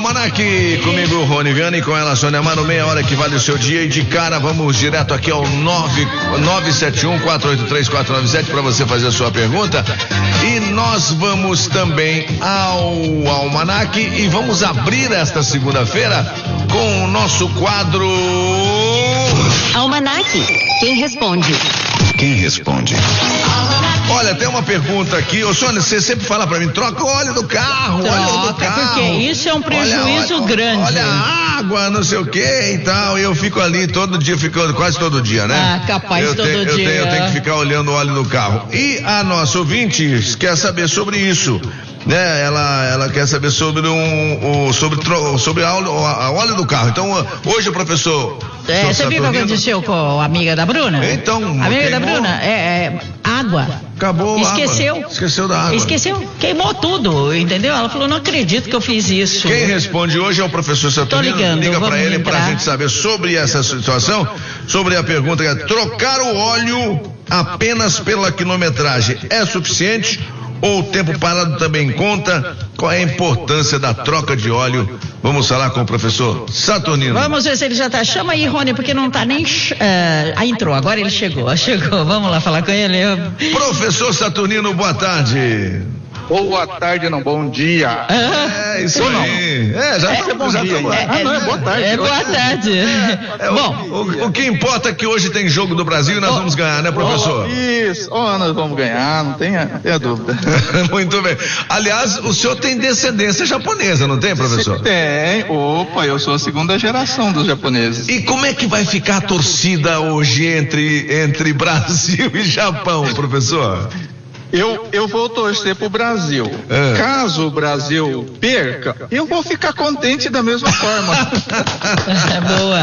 Almanac, comigo Rony Viana e com ela Sônia Amaro, meia hora que vale o seu dia, e de cara vamos direto aqui ao 971-483-497 para você fazer a sua pergunta. E nós vamos também ao Almanac e vamos abrir esta segunda-feira com o nosso quadro Almanac, quem responde? Quem responde? Olha, tem uma pergunta aqui, ô Sônia, você sempre fala pra mim, troca o óleo do carro, porque isso é um prejuízo grande. Olha a água, não sei o que e tal, e eu fico ali todo dia, quase todo dia, né? Capaz todo dia. Eu tenho que ficar olhando o óleo do carro. E a nossa ouvinte quer saber sobre isso, né? Ela quer saber sobre a óleo do carro. Então, hoje o professor... Você viu o que aconteceu com a amiga da Bruna? Então, a amiga da Bruna, água. Acabou a água. Esqueceu da água. Queimou tudo, entendeu? Ela falou, não acredito que eu fiz isso. Quem responde hoje é o professor Saturnino. Tô ligando, liga pra ele entrar. pra gente saber sobre essa situação, sobre a pergunta que é: trocar o óleo apenas pela quilometragem é suficiente? Ou o tempo parado também conta? Qual é a importância da troca de óleo? Vamos falar com o professor Saturnino. Vamos ver se ele já tá. Chama aí, Rony, porque não tá nem... entrou, agora ele chegou. Vamos lá falar com ele. Professor Saturnino, boa tarde. Boa tarde, não, bom dia. Isso aí. Já é bom dia. Não, é boa tarde. Boa tarde. Bom, o que importa é que hoje tem jogo do Brasil e nós vamos ganhar, né, professor? Isso, nós vamos ganhar, não tenha dúvida. Muito bem. Aliás, o senhor tem descendência japonesa, não tem, professor? Tem. Opa, eu sou a segunda geração dos japoneses. E como é que vai ficar a torcida hoje entre Brasil e Japão, professor? Eu vou torcer pro Brasil. Caso o Brasil perca, eu vou ficar contente da mesma forma. Boa.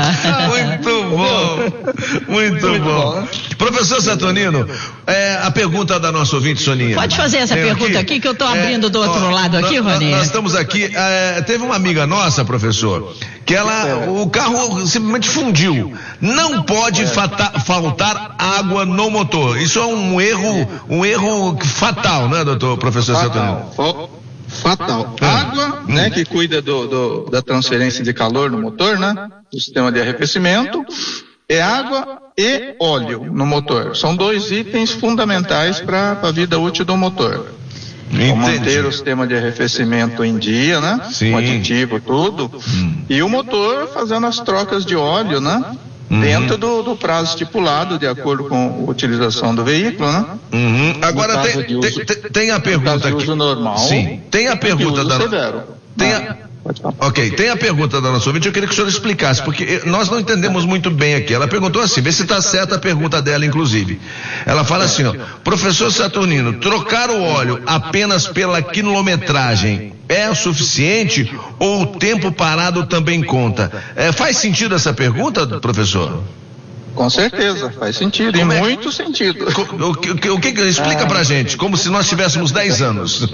Muito bom. Professor Saturnino, a pergunta da nossa ouvinte, Soninha. Pode fazer essa pergunta aqui que eu tô abrindo do outro lado aqui, Rony. Nós estamos aqui, teve uma amiga nossa, professor, que o carro simplesmente fundiu. Não pode faltar água no motor. Isso é um erro fatal, né, doutor professor Saturnino? Fatal. Água, né, que cuida da transferência de calor no motor, né, do sistema de arrefecimento, é água e óleo no motor. São dois itens fundamentais para a vida útil do motor. Manter o sistema de arrefecimento em dia, né, com aditivo, tudo, e o motor fazendo as trocas de óleo, né, dentro do prazo estipulado, de acordo com a utilização do veículo, né? Agora tem a pergunta aqui. Uso normal. Sim. Tem a pergunta da severo. Ok, tem a pergunta da nossa ouvinte, eu queria que o senhor explicasse, porque nós não entendemos muito bem aqui. Ela perguntou assim, vê se está certa a pergunta dela, inclusive. Ela fala assim, professor Saturnino, trocar o óleo apenas pela quilometragem é suficiente ou o tempo parado também conta? Faz sentido essa pergunta, professor? Com certeza, faz sentido, muito sentido. O que explica pra gente, como se nós tivéssemos 10 anos.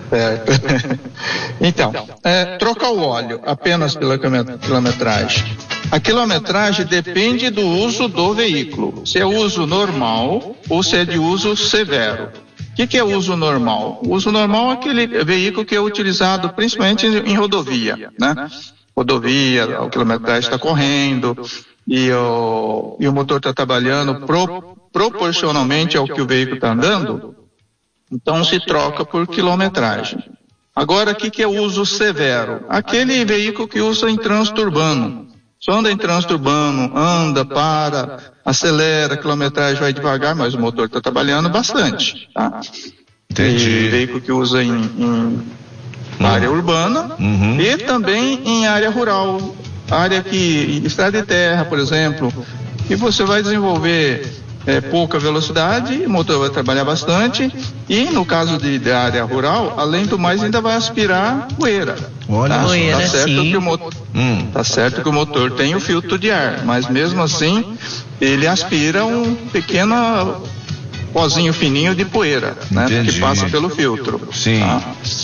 Então, trocar o óleo apenas pela quilometragem. A quilometragem depende do uso do veículo, se é uso normal ou se é de uso severo. O que é uso normal? O uso normal é aquele veículo que é utilizado principalmente em rodovia, né? Rodovia, a quilometragem está correndo e o motor está trabalhando proporcionalmente ao que o veículo está andando. Então se troca por quilometragem. Agora, o que é o uso severo? Aquele veículo que usa em trânsito urbano. Só anda em trânsito urbano, anda, para, acelera, a quilometragem vai devagar, mas o motor está trabalhando bastante. Tá? Entendi. E veículo que usa em área urbana e também em área rural. Área que, estrada de terra, por exemplo, que você vai desenvolver pouca velocidade, o motor vai trabalhar bastante e no caso de área rural, além do mais, ainda vai aspirar poeira. Olha, poeira, tá certo que o motor tem o filtro de ar, mas mesmo assim ele aspira um pequeno pozinho fininho de poeira, né? Que passa pelo filtro. Sim. Tá?